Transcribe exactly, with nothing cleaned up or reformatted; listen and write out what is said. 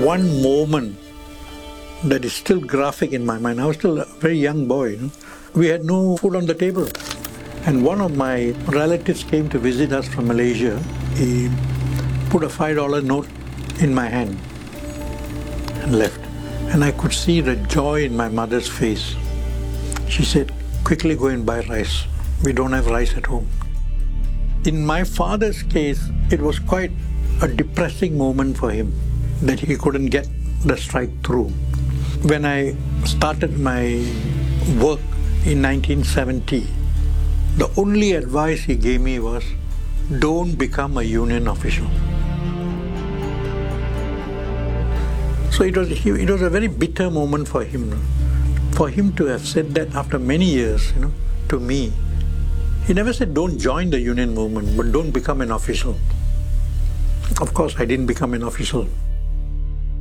one moment that is still graphic in my mind. I was still a very young boy. You know? We had no food on the table. And one of my relatives came to visit us from Malaysia. He put a five dollar note in my hand and left. And I could see the joy in my mother's face. She said, quickly go and buy rice. We don't have rice at home. In my father's case, it was quite a depressing moment for him that he couldn't get the strike through. When I started my work in nineteen seventy, the only advice he gave me was, don't become a union official. So it was, it was a very bitter moment for him. For him to have said that after many years, you know, to me. He never said, don't join the union movement, but don't become an official. Of course, I didn't become an official.